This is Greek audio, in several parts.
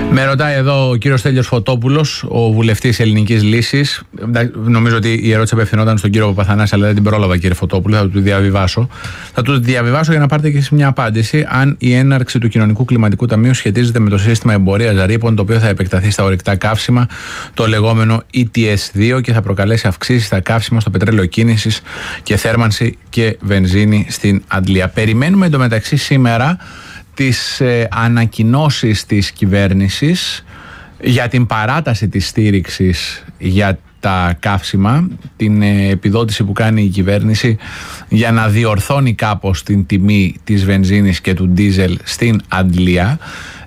Με ρωτάει εδώ ο κύριος Στέλιος Φωτόπουλος, ο βουλευτής Ελληνικής Λύσης. Νομίζω ότι η ερώτηση απευθυνόταν στον κύριο Παπαθανάση, αλλά δεν την πρόλαβα, κύριε Φωτόπουλο. Θα του διαβιβάσω. Θα του διαβιβάσω για να πάρετε και εσείς μια απάντηση. Αν η έναρξη του Κοινωνικού Κλιματικού Ταμείου σχετίζεται με το σύστημα εμπορίας ρήπων, το οποίο θα επεκταθεί στα ορυκτά καύσιμα, το λεγόμενο ETS2, και θα προκαλέσει αυξήσεις στα καύσιμα, στο πετρέλαιο κίνησης και θέρμανση και βενζίνη στην Αντλία. Περιμένουμε εντωμεταξύ σήμερα τις ανακοινώσεις της κυβέρνησης για την παράταση της στήριξης για τα καύσιμα, την επιδότηση που κάνει η κυβέρνηση για να διορθώνει κάπως την τιμή της βενζίνης και του ντίζελ στην Αντλία.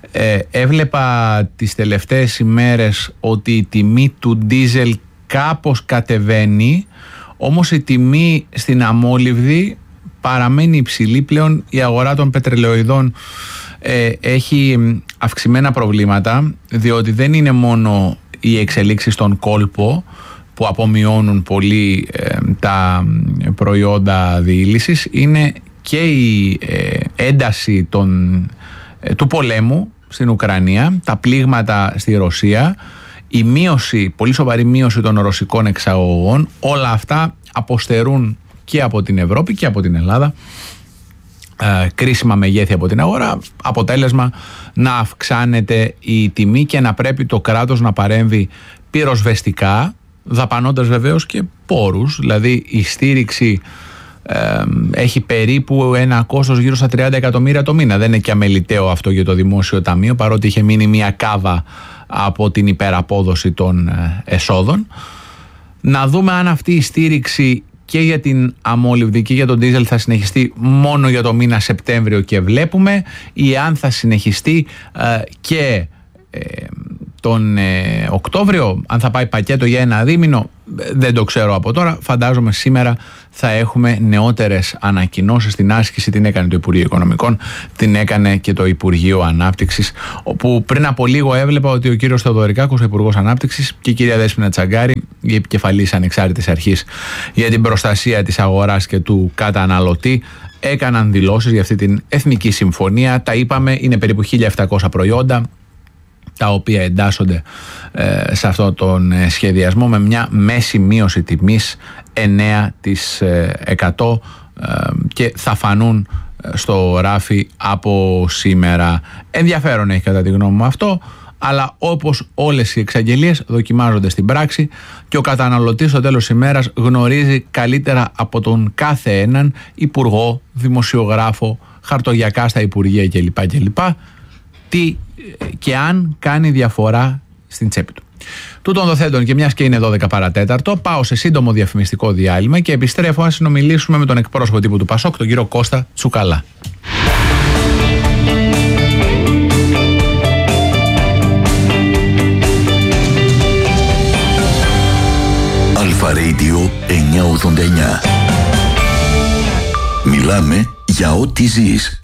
Έβλεπα τις τελευταίες ημέρες ότι η τιμή του ντίζελ κάπως κατεβαίνει, όμως η τιμή στην αμόλυβδη παραμένει υψηλή. Πλέον η αγορά των πετρελαιοειδών έχει αυξημένα προβλήματα, διότι δεν είναι μόνο οι εξελίξεις στον κόλπο που απομειώνουν πολύ τα προϊόντα διήλυσης, είναι και η ένταση του πολέμου στην Ουκρανία, τα πλήγματα στη Ρωσία, η μείωση, πολύ σοβαρή μείωση των ρωσικών εξαγωγών. Όλα αυτά αποστερούν και από την Ευρώπη και από την Ελλάδα κρίσιμα μεγέθη από την αγορά, αποτέλεσμα να αυξάνεται η τιμή και να πρέπει το κράτος να παρέμβει πυροσβεστικά, δαπανώντας βεβαίως και πόρους. Δηλαδή η στήριξη έχει περίπου ένα κόστος γύρω στα 30 εκατομμύρια το μήνα. Δεν είναι και αμεληταίο αυτό για το Δημόσιο Ταμείο, παρότι είχε μείνει μια κάβα από την υπεραπόδοση των εσόδων. Να δούμε αν αυτή η στήριξη και για την αμόλυβδη και για τον ντίζελ θα συνεχιστεί μόνο για το μήνα Σεπτέμβριο και βλέπουμε, ή αν θα συνεχιστεί και τον Οκτώβριο, αν θα πάει πακέτο για ένα δίμηνο, δεν το ξέρω από τώρα. Φαντάζομαι σήμερα θα έχουμε νεότερες ανακοινώσεις. Την άσκηση την έκανε το Υπουργείο Οικονομικών, την έκανε και το Υπουργείο Ανάπτυξης, όπου πριν από λίγο έβλεπα ότι ο κύριος Θεοδωρικάκος, ο Υπουργός Ανάπτυξης, και η κυρία Δέσποινα Τσαγκάρη, η επικεφαλής ανεξάρτητης αρχής για την προστασία της αγοράς και του καταναλωτή, έκαναν δηλώσεις για αυτή την Εθνική Συμφωνία. Τα είπαμε, είναι περίπου 1.700 προϊόντα τα οποία εντάσσονται σε αυτόν τον σχεδιασμό, με μια μέση μείωση τιμής 9% και θα φανούν στο ράφι από σήμερα. Ενδιαφέρον έχει κατά τη γνώμη μου αυτό, αλλά όπως όλες οι εξαγγελίες δοκιμάζονται στην πράξη και ο καταναλωτής στο τέλος της ημέρας γνωρίζει καλύτερα από τον κάθε έναν υπουργό, δημοσιογράφο, χαρτογιακά στα υπουργεία κλπ. Τι και αν κάνει διαφορά στην τσέπη του. Τούτων δοθέντων, και μιας και είναι 12 παρατέταρτο, πάω σε σύντομο διαφημιστικό διάλειμμα και επιστρέφω να συνομιλήσουμε με τον εκπρόσωπο τύπου του Πασόκ, τον κύριο Κώστα Τσουκαλά. Αλφα Radio 989. Μιλάμε για ό,τι ζεις.